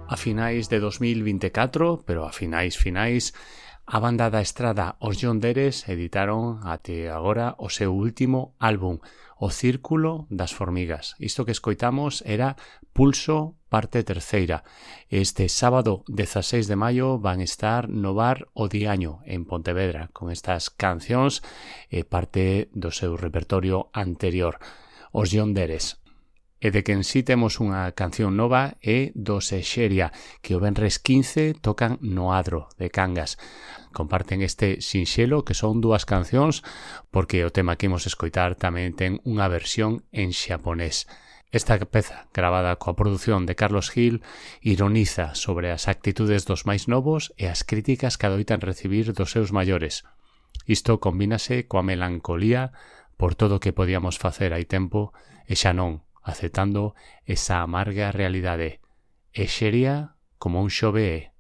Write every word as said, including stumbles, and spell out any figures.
A finais de dos mil vinte e catro, pero a finais finais, a banda da estrada Os Yonderes editaron até agora o seu último álbum, O Círculo das Formigas. Isto que escoitamos era Pulso, parte terceira. Este sábado dezaseis de maio van estar no bar O Diaño, en Pontevedra, con estas cancións e parte do seu repertorio anterior, Os Yonderes. E de quen si temos unha canción nova é dos Exeria, que o venres quince tocan no Adro de Cangas. Comparten este sinxelo que son dúas cancións porque o tema que imos escoitar tamén ten unha versión en xaponés. Esta peza, gravada coa produción de Carlos Gil, ironiza sobre as actitudes dos máis novos e as críticas que adoitan recibir dos seus maiores. Isto combínase coa melancolía por todo o que podíamos facer hai tempo e xa non, aceptando esa amarga realidade. Exeria como un xove